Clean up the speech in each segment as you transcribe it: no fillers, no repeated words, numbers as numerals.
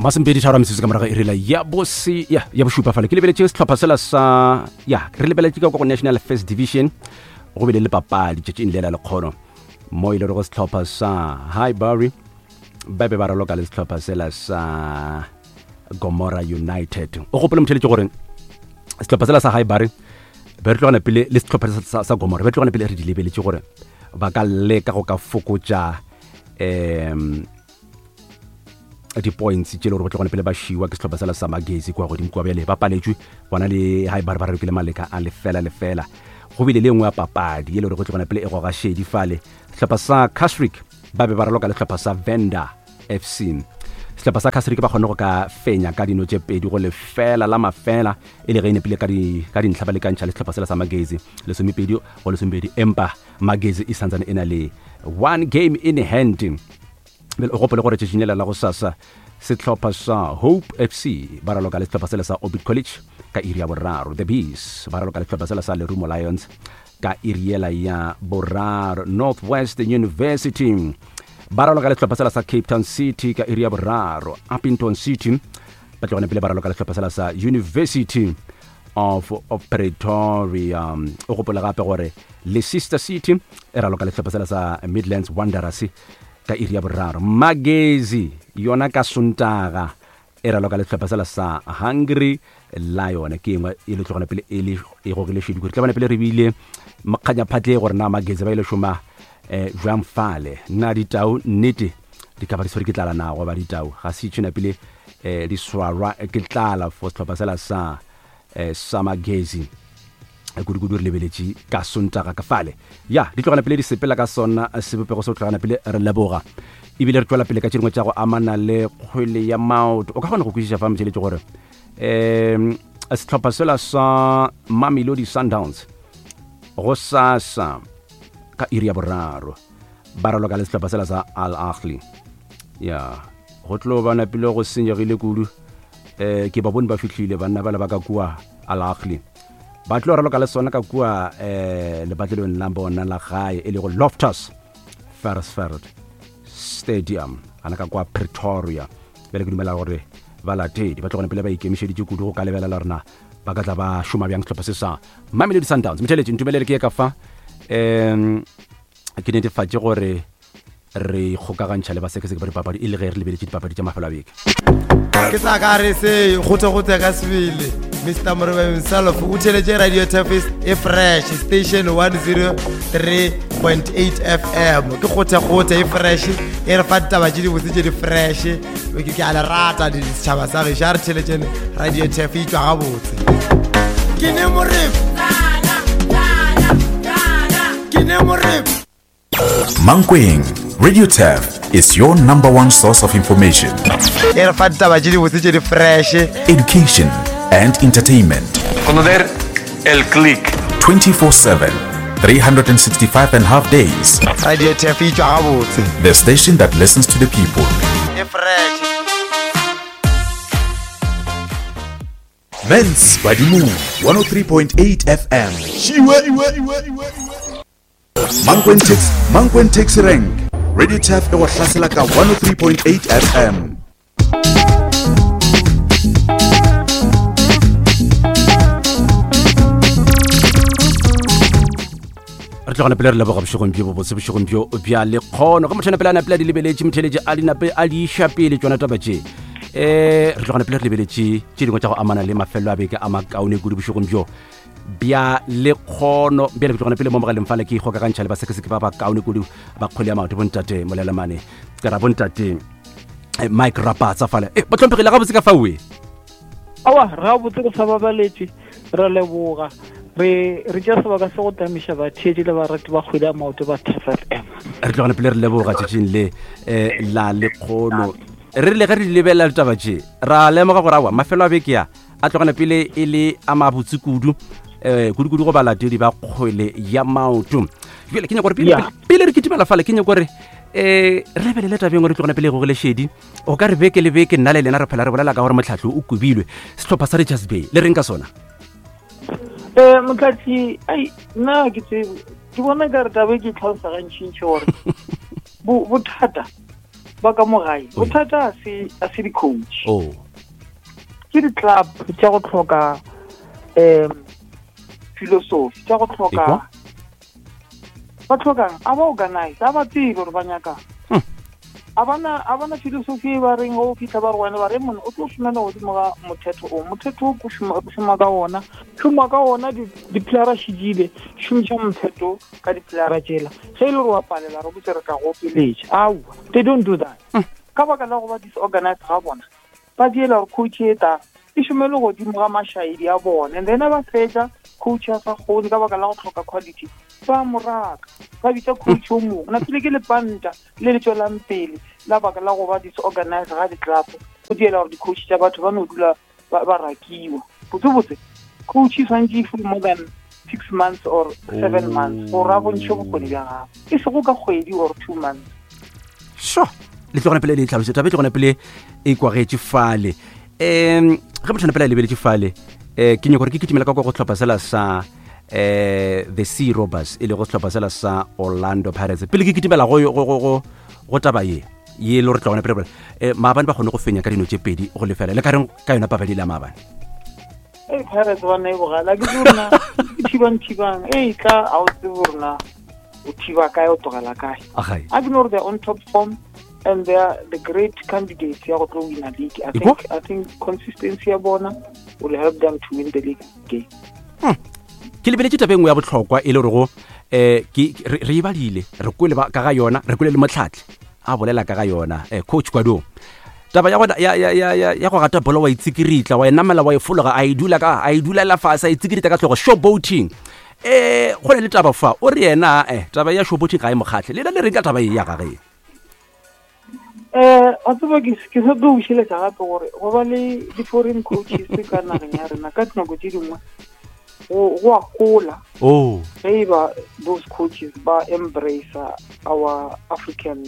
masempedi tharo metsotso ka moraga e rela ya bosupa fale ke lebeletse setlhopha sela sa re lebeletse ka go National First Division go bile le papadi tšetše lela le kgono mo ile go setlhopha sa Highbury ba be ba raloka le setlhopha sela sa Gomora United o gopole motheletse gore setlhopha sela sa Highbury ba re tlogana pele le setlhopha sa Gomora ba tlogana pele re di lebeletse gore ba ka leka go ka fokotša di-points tše le gore ba tlogone pele ba šiwa ke setlhopha sela sa Magesi kwa godimo kwa bjale ba paletswe bona le Highbury ba rekile maleka a lefela go bile le nngwe ya papadi ye le gore go tlogone pele e goga shedi fale setlhopha sa Casrick ba be ba raloka le setlhopha sa Venda FC setlhopha sa Casrick ba kgone go ka fenya ka dino tše pedi go lefela la mafela e le ge ine pele ka dintlha ba lekantšha le setlhopha sela sa Magesi lesomepedi go lesomepedi empa Magesi e santsane e na le one game in hand o gopole gore tšetšinela la go sasa setlhopha sa Hope FC ba raloka le setlhopha sela sa Orbit College ka iri ya boraro. The Bees ba raloka le setlhopha sela sa Lerumo Lions ka iri ya boraro. Northwest University ba raloka le setlhopha sela sa Cape Town City ka iri ya boraro. Upington City ba tlogone pele ba raloka le setlhopha sela sa University of Pretoria. O gopole gape gore Leicester City e raloka le setlhopha sela sa Midlands Wanderers ka iri ya boraro. Magesi yona ka Sontaga e raloka le setlhopha sela sa Hungry Lion ke engwe e le tlogona pele e gogile shedi gore tlabana pele re bile makganya phatle gore na Magesi ba ile shoma jwang fale na ditau nnete di ka ba di ke tlala nago ba ditau ga se tshena pele di swara ke tlala for setlhopha sela sa Magesi kudu re lebeletše ka Sontaga ka fale di tlogana pele di sepela ka sona sebopego se o tlogana pele re leboga ebile re tšwela pele ka tšengwe tša go amana le kgwele ya maoto o ka kgona go kwešiša fa motšheletše gore setlhopha sela sa Mamelodi Sundowns go sasa ka iri ya boraro ba raloka le setlhopha sela sa Al Ahly go tlo bana pele go senyegile kudu ke ba bone ba fitlhile banna ba le ba ka kua Al Ahly ba tlo raloka le sona ka kua lepatlelong la bona la gae e le go Loftus Versfeld Stadium ana ka kwa Pretoria bele ke dumela gore ba latedi ba tlogone pele ba ikemišeditše kudu go ka lebelela rona ba ka tla ba šoma bjang setlhopha se sa Mamelodi Sundowns motšheletše ntumelele ke ye ka fa ke netefatše gore re kgokagantšha le basekeseke ba dipapadi e le ge re lebeletše dipapadi tša mafelo a beke ke sa ka re se gote ka sebele Mr. Morwe himself o theletše radio Tafis e fresh station 103.8 FM ke gote e fresh e re fa taba tše di botse tše di fresh ke a le rata di setšhaba sa ge re theletšeng radio Tafis tšwa gabotse ke ne morep Mankweng Radio Taf is your number one source of information, education and entertainment. Conocer el click 24/7, 365 and a half days. Radio Taf The station that listens to the people. Men's Body Move 103.8 FM. Mankweng takes rank. Radio Taf e go hlasela ka 103.8 FM. re tlogana pele re leboga bošegong bjo bja le kgono ga motšhana pele a napela di lebeletše motheletše a dinape a di iša pele tšona taba tše re tlogana pele re lebeletše tše dingwe tša go amana le mafelo a beke a makaone kudu bošegong bjo bja le kgono bjale ke tlogana pele mo mogaleng fale ke ikgokagantšha le basekeseke ba bakaone kudu ba kgwele ya maoto bontate molelemane ke ra bontate Mike Rapatsa fale ba tlhompegile ga botse ka faue awa re ga botse go sa babaletše re leboga re tša sebaka se go tamiša batheetši le barati ba kgwele ya maoto ba Taf FM re tlogana pele re leboga tšetšeng le la lekgono re le ge re lebelela ditaba tše ra lemoga gore awa mafelo a beke a tlogana pele e le a mabotse kudu kudu go balatedi ba kgwele ya maoto jale ke nya gore pele re kitimela fale ke nya gore re lebelele tabeng gore tlogana pele go gole shedi o ka re beke le beke nna le lena re phela re bolela ka gore motlhatlho o kubilwe setlhopha sa Richards Bay le reng ka sona motlatsi nna ke bona ka re tabe ke tlhalosa gantšintšhe gore bothata ba ka mo gae bothata a se di-coach oh ke di-club tša go tlhoka philosophy tša go tlhoka ba tlhokang a ba organize a ba tsebe gore ba nyakang a bana philosophy e ba reng o fitlha ba re wena ba re mone o tlo šomela godimo ga mothetho o ko šoma ka ona di-playera šedile šomiša mothetho ka di-playera tšela ge e le gore wa palela re botse re ka go peletša aua they don't do that ka baka la go ba disorganize ga bona ba diela gore coach e tang e šomele godimo ga mašaedi a bona and then ba fetša coach a sa kgone ka baka la go tlhoka quality ba moraka ba bitsa coach o mongwe na pele ke lepanta le le tswelang pele la baka la go ba disorganize ga di-club go diela gore di-coach tša batho ba no dula ba rakiwa botsebotse coach swantse for more than 6 months or 7 months gore a bontšhe bokgoni bja gago e se go ka kgwedi or 2 months sure le tlogona pele le tlhalosetsa tabe tlogona pele e kwagetse fale ge motho pele a lebeletse fale ke nyako gore ke kitimela ka go tlhopha sela sa the Sea Robbers e le go tlhopha sela sa Orlando Pirates pele ke kitimela go taba ye le re tlogona pele maabane ba kgone go fenya ka dino tše pedi go lefela le ka reng ka yona papadi le maabane Pirates ba na e bogala ke bona thibang tla a o tse borna o thiba kae o togela kae I ignore their on top form and they are the great candidates ya go tlo win a league I think consistency ya bona will help them to win the league game ke lebeletse tabe nngwe ya botlhokwa e le gore go re e badile re kwele ka ga yona re kwele le motlhatlhe a bolela ka ga yona coach Kwadong taba ya go gata bolo wa itsikiritla wa enamela wa e fologa a idula la fasa itsikirita ka tlhogo showboating go le taba fa o re yena taba ya showboating ga e mokgatlhe le le re ka taba ya gage a tseba ke sa tlo ušiletša gape gore go ba le di-foreign coaches ka nageng ya rena ka dinako tše dingwe go a gola ge e ba those coaches ba embrace our African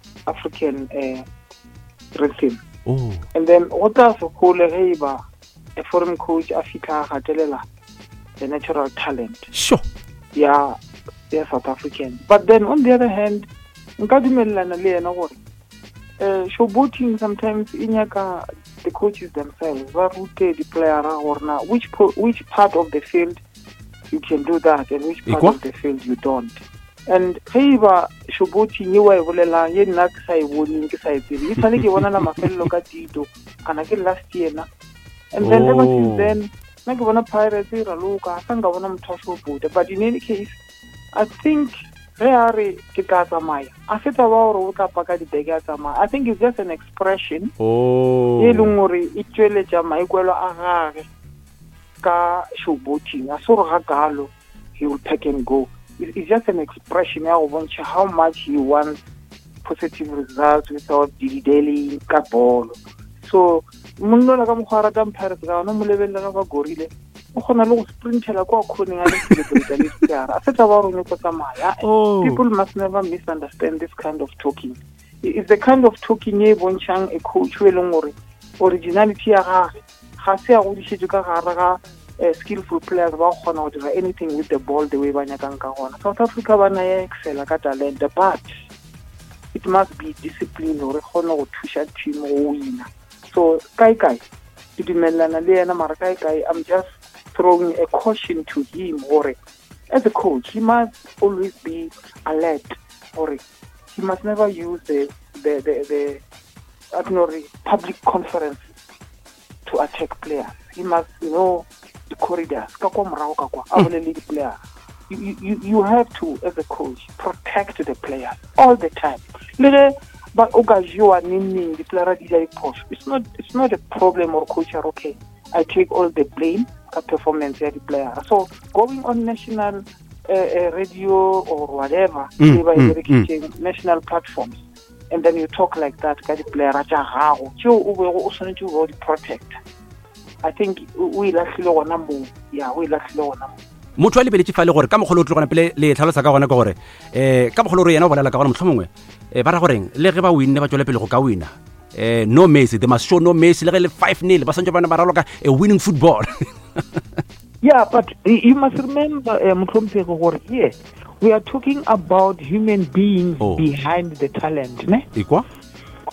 rhythm and then go tla se gole ge e ba a foreign coach a fitlha a gatelela the natural talent ya South African but then on the other hand nka dumelelana le yena gore showboating sometimes inyaka the coaches themselves ba rute di-player gore na which part of the field you can do that and which part of the field you don't and ge ba showboating ye wa e bolelang ye nna ke sa e boneng ke sa e tsebe e tshwane ke bonala mafelelo ka tito kana ke last year na and then ever since then nna ke bona Pirates e raloka sa nka bona motho a showboata but in any case I think ge a re ke tla tsamaya a feta ba gore o tla paka dibeke a tsamaya I think it's just an expression e leng gore e tšweletša maikwelo a gage ka showboating a se gore ga kalo he will pack and go it's just an expression ya go bontšha how much he wants positive results without dilly-dallying ka bolo so monnola ka mokgwa a ratang Pirates ka ona mo lebelela ba gorile o kgona le go sprintela kwa khoneng a le celebrate le star a feta ba rone go tsamaya people must never misunderstand this kind of talking it's the kind of talking e bontšhang a coach we leng gore originality ya gage ga se ya go dišetše ka gare ga skillful players ba kgona go dira anything with the ball the way ba nyakang ka gona South Africa ba na ya excela ka talent but it must be discipline gore kgone go thuša team go wina so kai ke dumelelana le yena mara kai I'm just throwing a caution to him or as a coach he must always be alert or he must never use the public conference to attack players he must know the corridors ka kwa morago ka kwa a bolele di players you have to as a coach protect the players all the time le ba o ka jwa neng di players di ja push it's not a problem or coach are okay I take all the blame ka performance ya di players so going on national radio or whatever national platforms and then you talk like that ka di players tša gago tšeo o bego o swanetše go di protect I think o ilahlile gona mo motho a lebeletse fa le gore ka mogolo o tlogona pele le tlhalosa ka gona ka gore ka mogolo re yena o bolela ka gona motlhomongwe ba ra goreng le ge ba winne ba tswele pele go ka wina no Messi they must show no Messi le ge le 5-0 ba santse bana ba raloka a winning football yeah but you must remember motlhompego gore we are talking about human beings behind the talent ne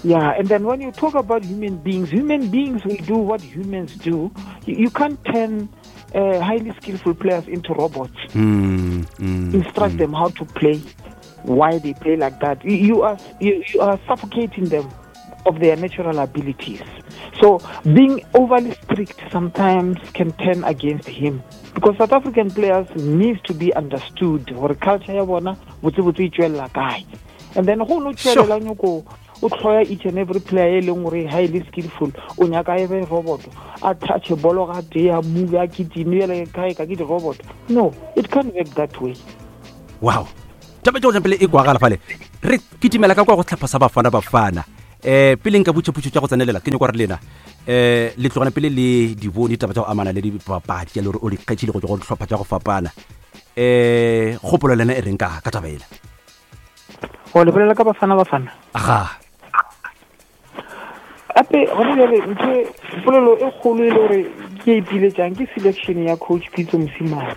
Yeah, and then when you talk about human beings will do what humans do. You can't turn highly skillful players into robots. Instruct them how to play, why they play like that. You are suffocating them of their natural abilities. So being overly strict sometimes can turn against him, because South African players needs to be understood. Or culture ya bona guy, and then who no tshela nyoko o tloya each and every player le highly skillful o nyaka ebe robot a touch a ball ga dia move a kitimela kai ka ke robot. No, it can't work that way. Wow, taba jo pele e kwa gala fale re kitimela ka kwa go tlhapha sa bafana pele nka butse tsa go tsanelela ke nyoko re lena le tlogana pele le di bone taba tsa go amana le di papadi ya le o di kgetshile go go tlhopha tsa go fapana gopolo lena e reng ka tabela go le bolela ka bafana aha ape gona le ntse polelo e kgolo ile gore ke ipile jang ke selection ya coach Pitso Mosimane.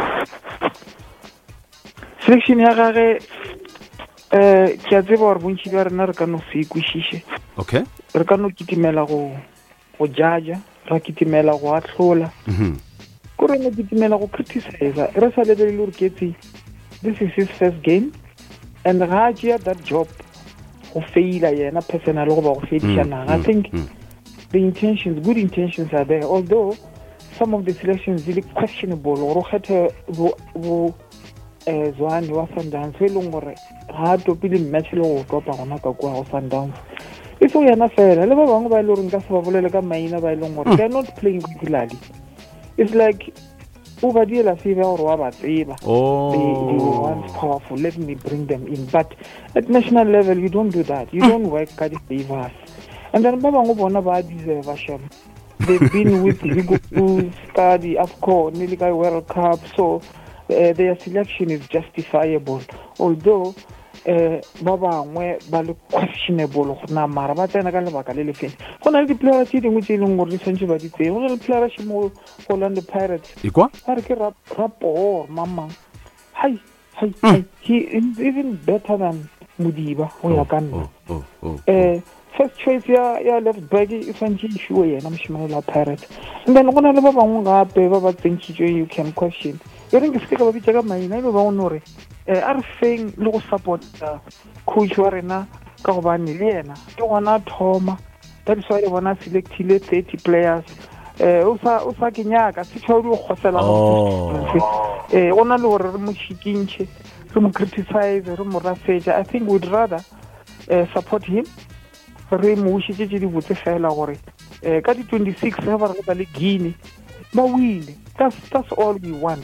Selection ya gage ke a tseba gore bontši ba rena re ka no se ikwešiše, okay, re ka no kitimela go jaja, ra kitimela go ahlola, ko re no kitimela go criticize. Re sa lebelele gore ke this is his first game, and ga tšea that job go faila yena personal go ba go fediša. I think the good intentions are there, although some of the selections really questionable. Go kgetha bo Zwane wa Sundowns e leng gore ga topile match le go topa gona ka kwa go Sundowns. E so yana fela le ba bangwe ba ile gore nka se ba bolele ka maina ba ile gore they are not playing regularly. It's like over the la se ba gore wa ba tseba. They were once powerful, let me bring them in. But at national level you don't do that. You don't work ka di favors. And then ba bangwe bona ba deserve a shame. They've been with Hugo Broos, the AFCON, nearly World Cup, so their selection is justifiable. Although ba bangwe ba le questionable na mara ba tsena ka lebaka le lefeng. Go na le di-players tse dingwe tse e leng gore di tshwanetse ba di tseye. Go na le player a mo Orlando Pirates a re ke Rapport mamang. Hai he is even better than Modiba go ya ka nna. First choice ya left back e tshwanetse e fiwe yena moshimane la Pirates. And then go na le ba bangwe gape ba ba tsentšitšwe you can question. Yo re ke se ka ba bitša ka maina ile ba go nore a re feng le go support coach wa rena ka gobane le yena ke gona thoma. That is why le bona selectile 30 players. O sa ke nyaka se tšhwa di go khosela go na le gore re mo tšhikintšhe re mo criticize re mo rafetša. I think we'd rather support him, re mo ušitše di botse fela gore ka di 26 ge ba re ba le Guinea ba win. That's all we want.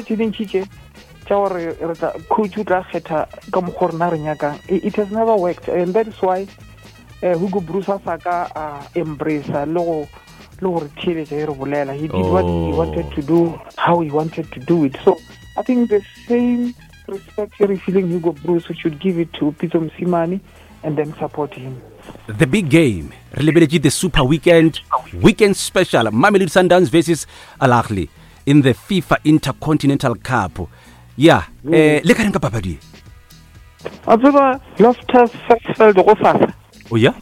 Coach utla kgetha ka mogorna re nyakang. It has never worked, and that is why Hugo Broos sa ka embrace le go re thibeletša e re bolela. He did what he wanted to do, how he wanted to do it. So I think the same respect you're feeling Hugo Broos, we should give it to Pitso Mosimane and then support him. The big game, related the Super Weekend special, Mamelodi Sundowns versus Al Ahly in the FIFA Intercontinental Cup. Yeah, le ka reng ka papadi. A tseba Loftus Versfeld go fasa. Oh yeah?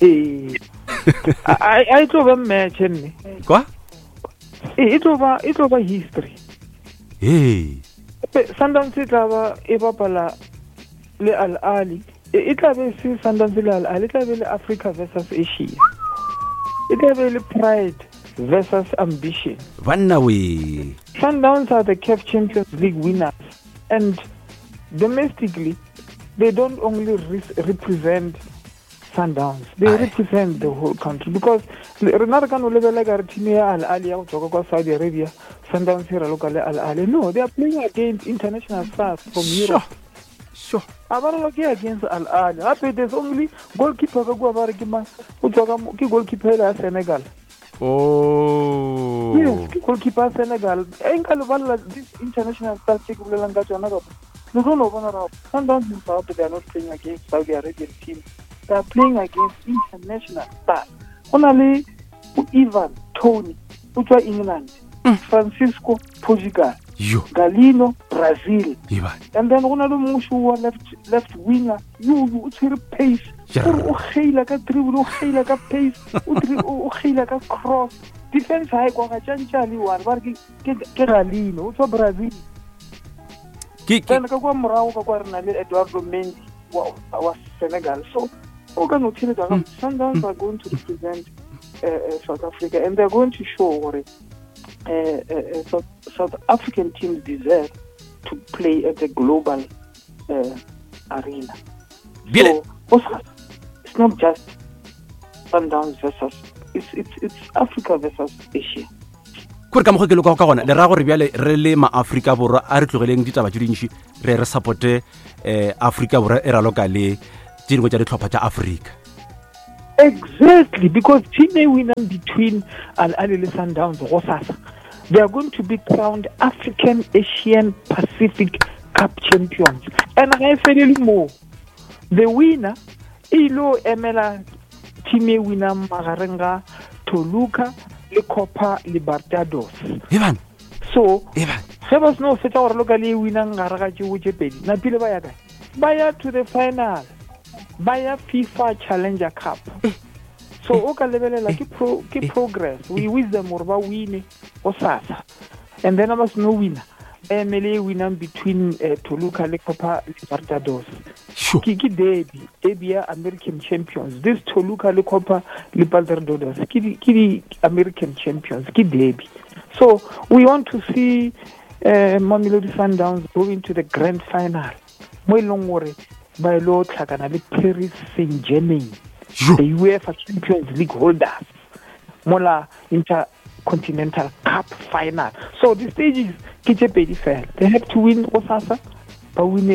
I tlo ba match nne. Kwa? It over history. Hey. Sundowns tla ba e bapala le Al Ahly. It tla be se Sundowns le Al Ahly, it tla be le Africa versus Asia. It tla be le Pride versus Ambition. Vanna we. Sundowns are the CAF Champions League winners, and domestically they don't only represent Sundowns, they represent the whole country, because Renata can level like Artinia Al Ahly out of Saudi Arabia, Sundowns here local Al Ahly. No, they are playing against international stars from Europe. Sure. About against Al Ahly. There's only goalkeeper goalkeeper Senegal. Oh. Yes, goalkeeper Senegal. This international stars no, Sundowns in South, they are not playing against Saudi Arabian team. They are playing against international stars. Only Ivan, Tony, Uta England, Francisco, Portugal, Galino, Brazil. And then Ronaldo Mushu left winger, you pace o kgeila ka dribble, o kgeila ka pace, o kgeila ka cross. Defense ha e kwa ga tjantjali one ba re ke Galino o tswa Brazil. Then ka kwa morao ka kwa rena le Eduardo Mendy wa Senegal. So o ka no tshile ka Sundowns are going to represent South Africa, and they're going to show what South African teams deserve to play at the global arena. So it's not just Sundowns versus it's Africa versus Asia. Kore ka mo ke lo ka gona le ra gore bjale re le ma Africa borwa a re tlogeleng ditaba tse dintši re supporte Africa borwa e raloka le dingwe tša ditlhopha tša Africa. Exactly, because team A winner between Al Ahly and Sundowns, Rosasa, they are going to be crowned African, Asian, Pacific Cup champions. And I feel more. The winner, Ilo Emela, team A winner Magarenga, Toluca, le Copa Libertadores. Ivan. So, there was no such a locally winner Ngaraji Wujepedi. Na pile baya to the final. Baya FIFA Challenger Cup. So oka levelela ki progress. We wish them more about winning Osasa. And then I was no winner. MLA winner between Toluca le Copa Libertadores. Sure. Kiki Derby American champions. This Toluca le Copa Libertadores. Kiki American champions. Ki Derby. So we want to see Mamelodi Sundowns going to the grand final. Mo long worry. By law, Tlhakana Paris Saint-Germain, the UEFA Champions League holders, Mola Intercontinental Cup final. So the stage is Kitchepedi fair. They have to win Osasa, but win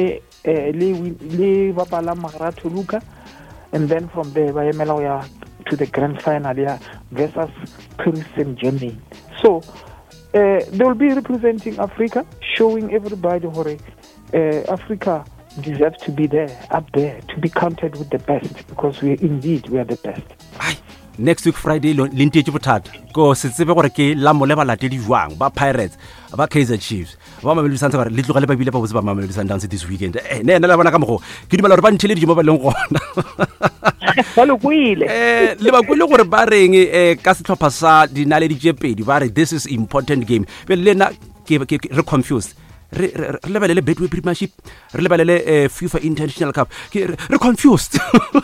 Le Babala Magara Toluca, and then from there by Melawaya to the grand final versus Paris Saint-Germain. So they will be representing Africa, showing everybody how Africa deserve to be there, up there, to be counted with the best, because we are the best. Next week Friday le ntetse bothata ko se tsebe gore ke la mole ba latedi jwang ba Pirates ba Kaizer Chiefs ba Mamelodi Sundowns le tlogele ba bile ba botse ba Mamelodi Sundowns this weekend ne la bona ka mogo ke dumela gore ba ntshele dijimo ba leng gona ba lo kwile le ba kwile gore ba reng ka setlhopha sa dinale di jepedi ba re this is important game be le na ke re confused re lebelele Betway Premiership re lebelele FIFA International Cup re confused.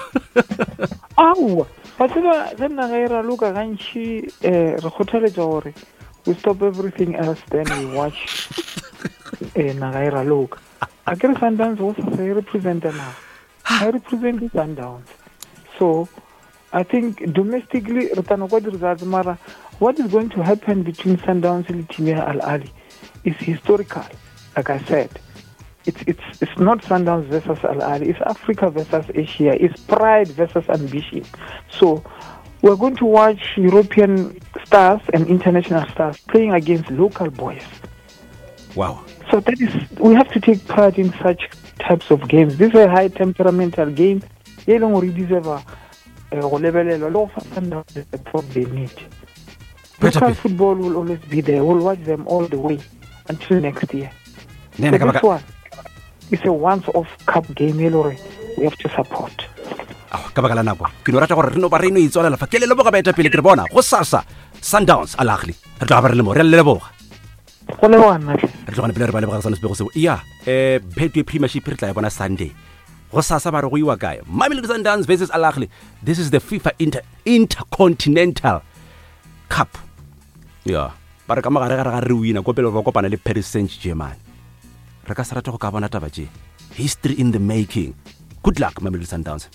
But then I look at Ganchi, re we stop everything else, then we watch Nagaira look. I guess Sundowns was a representative now. I represent the Sundowns. So I think domestically, what is going to happen between Sundowns and Timia Al Ahly is historical. Like I said, it's not Sundowns versus Al Ahly. It's Africa versus Asia. It's pride versus ambition. So we're going to watch European stars and international stars playing against local boys. Wow. So we have to take pride in such types of games. This is a high temperamental game. They don't really deserve a level of Sundowns what they need. Local football will always be there. We'll watch them all the way until next year. So this one is a once-off cup game we have to support. Ka baka la nako ke no rata gore re no ba re no itsolela fa ke le leboga ba eta pele ke re bona go sasa Sundowns Al Ahly re tla ba re le mo re le leboga go leboga nna re tla pele re ba leboga sana sebego seo Betway Premiership re tla bona Sunday go sasa ba re go iwa kae Mamelodi Sundowns versus Al Ahly. This is the FIFA Intercontinental Cup ba re ka magare ga re wina go pele ba kopana le Paris Saint-Germain. Re ka se rata go ka bona taba tse history in the making. Good luck, Mamelodi Sundowns.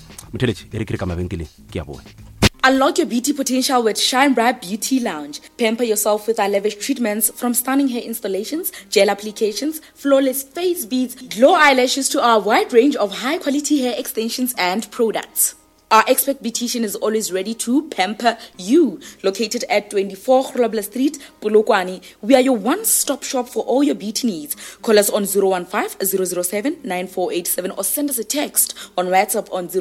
Unlock your beauty potential with Shine Bright Beauty Lounge. Pamper yourself with our lavish treatments, from stunning hair installations, gel applications, flawless face beads, glow eyelashes, to our wide range of high-quality hair extensions and products. Our expert beautician is always ready to pamper you. Located at 24 Grobler Street, Polokwane, we are your one-stop shop for all your beauty needs. Call us on 015-007-9487 or send us a text on WhatsApp on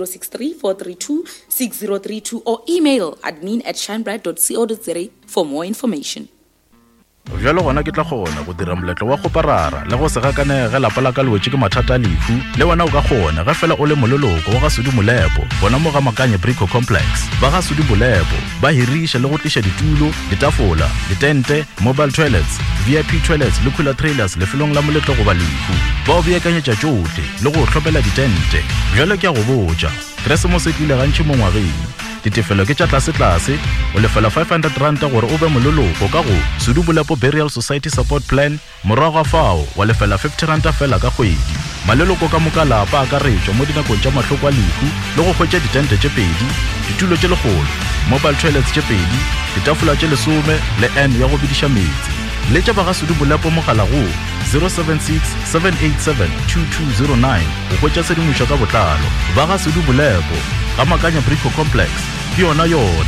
063-432-6032 or email admin@shinebright.co.za for more information. Jalo gona ke tla gona go dira moletlo wa go parara le go se gakanege lapa la ka lewetse ke mathata a lefu le wena o ka gona ga fela o le mololoko wa ga Sudi Molepo bona mo ga Makanye Brico Complex ba ga Sudi Molepo ba hirisha le go tlisha ditulo, ditafola, ditente, mobile toilets, VIP toilets le cooler trailers lefelong la moletlo go ba lefu ba o beakanyetša tšohle le go tlhopela ditente. Jalo ke a go botša Keresemose e tlile gantši mo ngwageng ditefelo ke tša tlase o lefela 500 ranta gore o be mololoko ka go Sudi Molepo Burial Society Support Plan morago ga fao wa lefela 50 ranta fela ka kgwedi. Maleloko ka moka lapa a ka retšwa mo dinakong tša mahloko a lefu le go hwetša ditente tše pedi, ditulo tše legolo, mobile toilets tše pedi, ditafola tše 10 le N ya go bediša metsi. Le tša ba ga Sudi Molepo mogala go 076 787 2209 go hwetša sedimošo ka botlalo. Ba ga Sudi Molepo ga Makanye Brico Complex ke yona.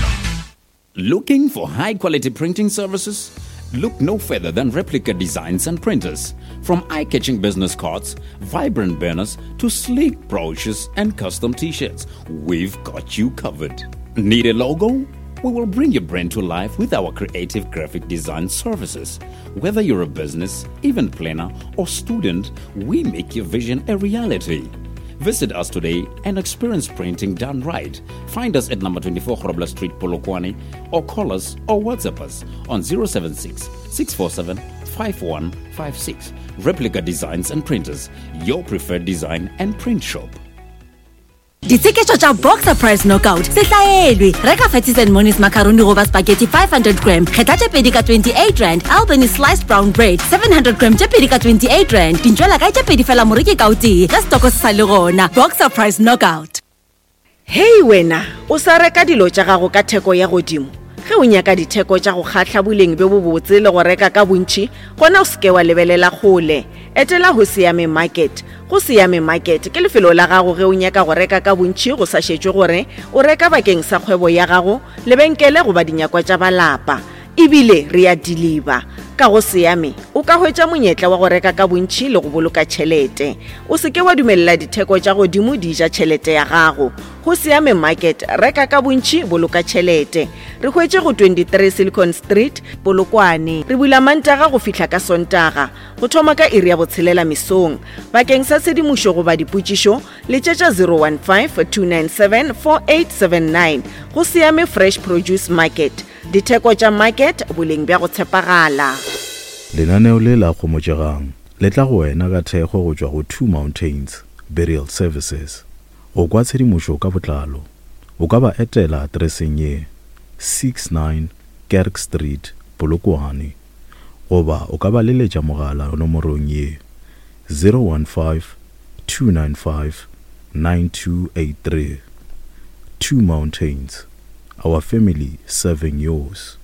Looking for high-quality printing services? Look no further than Replica Designs and Printers. From eye-catching business cards, vibrant banners, to sleek brochures and custom t-shirts, we've got you covered. Need a logo? We will bring your brand to life with our creative graphic design services. Whether you're a business, event planner, or student, we make your vision a reality. Visit us today and experience printing done right. Find us at number 24 Grobler Street, Polokwane, or call us or WhatsApp us on 076 647 5156. Replica Designs and Printers, your preferred design and print shop. Ditseketšo tša Boxer Price Knockout se hlaelwe. Reka Fatties and Moni's macaroni goba spaghetti 500 gram, kgetha tše pedi ka 28 rand, Albany sliced brown bread 700 gram tše pedi ka 28 rand, dintšwela ka tše pedi fela moreki ka o tee, ka stoko se sa le gona. Boxer Price Knockout. Hey wena, o sa reka dilo tša gago ka theko ya godimo. Ge o nyaka ditheko tša go kgatla boleng be bo botse le go reka ka bontši, gona o seke wa lebelela kgole. Etela go Siame Market. Go Siame Market ke lefelo la gago ge o nyaka go reka ka bontši go sa šetšwe gore o reka bakeng sa kgwebo ya gago, lebenkele goba dinyakwa tša balapa. Ebile re a deliver. Ka go Siame o ka hwetša monyetla wa go reka ka bontši le go boloka tšhelete. O seke wa dumelela ditheko tša godimo di ja tšhelete ya gago. Go Siame Market reka ka bontši boloka tšhelete. Re hwetše go 23 Silicon Street, Polokwane. Re bula Mantaga go fihla ka Sontaga. Go thoma ka iri ya botshelela mesong. Bakeng sa sedimošo goba dipotšišo letšetša 015 297 4879. Go Siame Fresh Produce Market. Ditheko tša market boleng bja go tshepagala. Lenaneo le la go motšegang le tla go wena ka thekgo go tšwa go Two Mountains Burial Services. Go kwa tshedimošo ka botlalo o ka ba etela adreseng ye 69 Kerk Street, Polokwane, goba o ka ba leletša mogala nomorong ye 015 295 9283. Two Mountains, our family serving yours.